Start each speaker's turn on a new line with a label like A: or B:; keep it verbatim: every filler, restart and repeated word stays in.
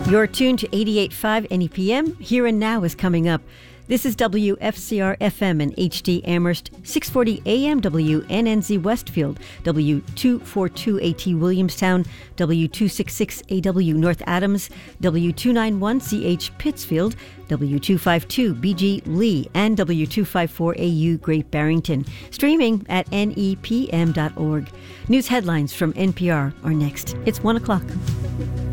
A: You're tuned to eighty-eight point five N E P M. Here and Now is coming up. This is W F C R F M and H D Amherst, six forty A M W N N Z Westfield, W two forty-two A T Williamstown, W two sixty-six A W North Adams, W two ninety-one C H Pittsfield, W two fifty-two B G Lee, and W two fifty-four A U Great Barrington. Streaming at N E P M dot org. News headlines from N P R are next. It's one o'clock.